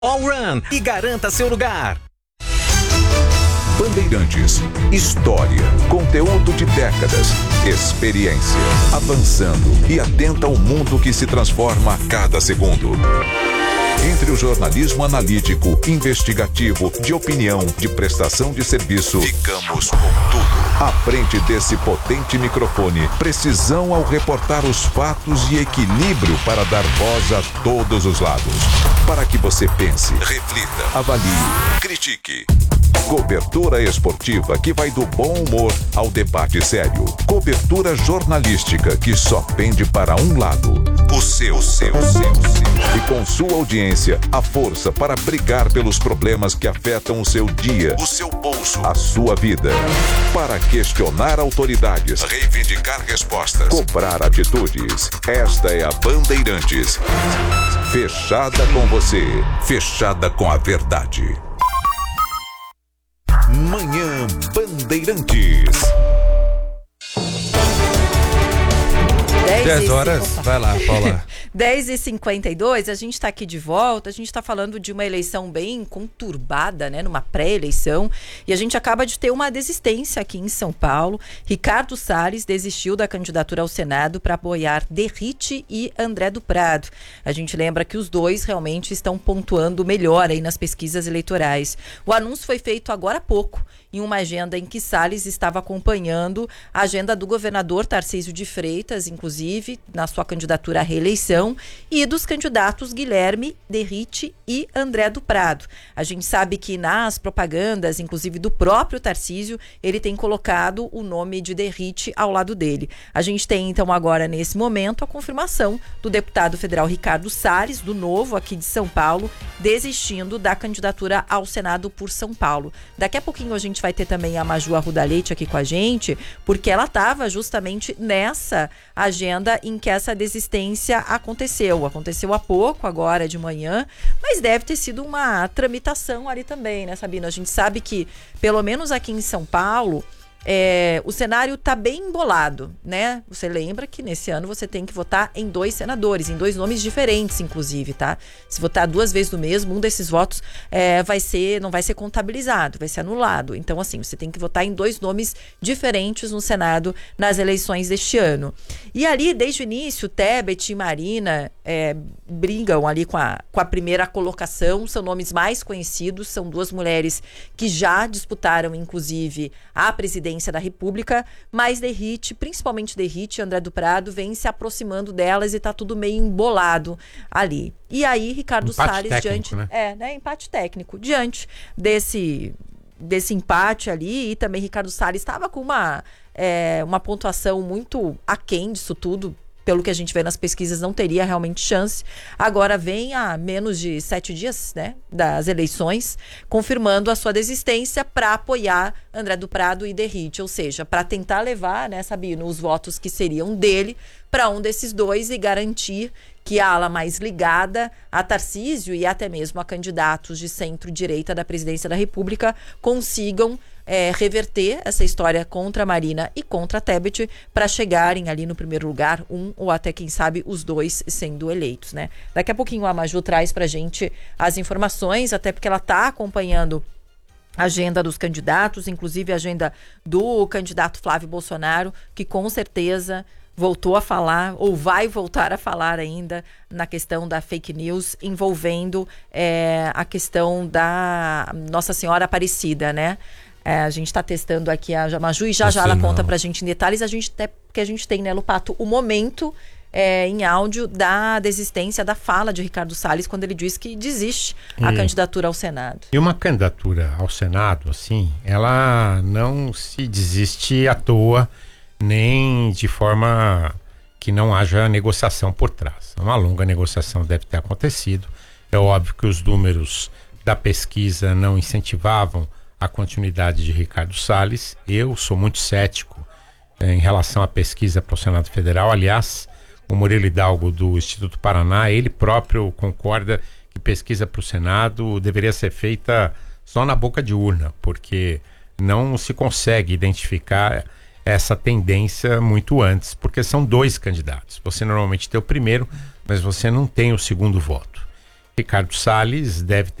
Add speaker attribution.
Speaker 1: Allrun e garanta seu lugar.
Speaker 2: Bandeirantes, história, conteúdo de décadas, experiência, avançando e atenta ao mundo que se transforma a cada segundo. Entre o jornalismo analítico, investigativo, de opinião, de prestação de serviço, ficamos com tudo. À frente desse potente microfone, precisão ao reportar os fatos e equilíbrio para dar voz a todos os lados. Para que você pense, reflita, avalie, critique. Cobertura esportiva que vai do bom humor ao debate sério. Cobertura jornalística que só pende para um lado. O seu. E com sua audiência, a força para brigar pelos problemas que afetam o seu dia, o seu bolso, a sua vida. Para questionar autoridades, reivindicar respostas, cobrar atitudes. Esta é a Bandeirantes. Fechada com você, fechada com a verdade. Manhã Bandeirantes.
Speaker 3: 10 horas, vai lá, Paula.
Speaker 4: 10h52, a gente está aqui de volta, a gente está falando de uma eleição bem conturbada, né, numa pré-eleição, e a gente acaba de ter uma desistência aqui em São Paulo. Ricardo Salles desistiu da candidatura ao Senado para apoiar Derrite e André do Prado. A gente lembra que os dois realmente estão pontuando melhor aí nas pesquisas eleitorais. O anúncio foi feito agora há pouco, em uma agenda em que Salles estava acompanhando a agenda do governador Tarcísio de Freitas, inclusive, na sua candidatura à reeleição, e dos candidatos Guilherme Derrite e André do Prado. A gente sabe que nas propagandas, inclusive do próprio Tarcísio, ele tem colocado o nome de Derrite ao lado dele. A gente tem, então, agora, nesse momento, a confirmação do deputado federal Ricardo Salles, do Novo, aqui de São Paulo, desistindo da candidatura ao Senado por São Paulo. Daqui a pouquinho a gente vai ter também a Maju Arruda Leite aqui com a gente, porque ela estava justamente nessa agenda em que essa desistência aconteceu. Aconteceu há pouco, agora de manhã, mas deve ter sido uma tramitação ali também, né, Sabina? A gente sabe que, pelo menos aqui em São Paulo, o cenário está bem embolado, né? Você lembra que nesse ano você tem que votar em 2 senadores, em 2 nomes diferentes, inclusive, tá? Se votar 2 vezes no mesmo, um desses votos não vai ser contabilizado, vai ser anulado. Então, assim, você tem que votar em 2 nomes diferentes no Senado nas eleições deste ano. E ali, desde o início, Tebet e Marina brigam ali com a primeira colocação, são nomes mais conhecidos, são 2 mulheres que já disputaram, inclusive, a presidência da República, mas Derrite, principalmente Derrite e André do Prado, vem se aproximando delas e tá tudo meio embolado ali. E aí, Ricardo Salles, diante... empate técnico. Diante desse empate ali, e também Ricardo Salles estava com uma pontuação muito aquém disso tudo. Pelo que a gente vê nas pesquisas, não teria realmente chance. Agora vem a menos de 7 dias, né, das eleições, confirmando a sua desistência para apoiar André do Prado e Derrite, ou seja, para tentar levar, né, Sabino, os votos que seriam dele para um desses 2 e garantir que a ala mais ligada a Tarcísio e até mesmo a candidatos de centro-direita da presidência da República consigam reverter essa história contra a Marina e contra a Tebet para chegarem ali no primeiro lugar, um ou até, quem sabe, os 2 sendo eleitos, né? Daqui a pouquinho a Maju traz pra gente as informações, até porque ela tá acompanhando a agenda dos candidatos, inclusive a agenda do candidato Flávio Bolsonaro, que com certeza voltou a falar, ou vai voltar a falar ainda, na questão da fake news envolvendo a questão da Nossa Senhora Aparecida, né? A gente está testando aqui a Maju e já ela conta pra gente em detalhes. Porque a gente tem, né, Lupato, o momento em áudio da desistência da fala de Ricardo Salles, quando ele diz que desiste a candidatura ao Senado.
Speaker 3: E uma candidatura ao Senado, assim, ela não se desiste à toa, nem de forma que não haja negociação por trás. Uma longa negociação deve ter acontecido. É óbvio que os números da pesquisa não incentivavam a continuidade de Ricardo Salles. Eu sou muito cético em relação à pesquisa para o Senado Federal. Aliás, o Murilo Hidalgo do Instituto Paraná, ele próprio concorda que pesquisa para o Senado deveria ser feita só na boca de urna, porque não se consegue identificar essa tendência muito antes, porque são 2 candidatos. Você normalmente tem o primeiro, mas você não tem o segundo voto. Ricardo Salles deve